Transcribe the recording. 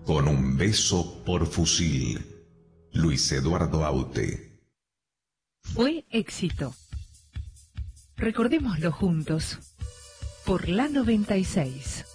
Con un beso por fusil. Luis Eduardo Aute. Fue éxito. Recordémoslo juntos. Por la 96.